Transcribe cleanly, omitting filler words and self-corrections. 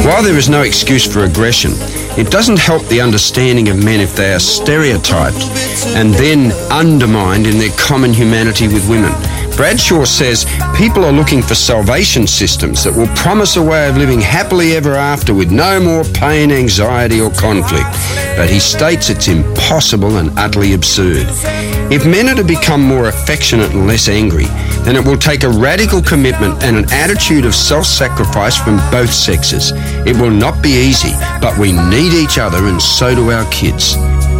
While there is no excuse for aggression, it doesn't help the understanding of men if they are stereotyped and then undermined in their common humanity with women. Bradshaw says people are looking for salvation systems that will promise a way of living happily ever after with no more pain, anxiety or conflict. But he states it's impossible and utterly absurd. If men are to become more affectionate and less angry, then it will take a radical commitment and an attitude of self-sacrifice from both sexes. It will not be easy, but we need each other and so do our kids.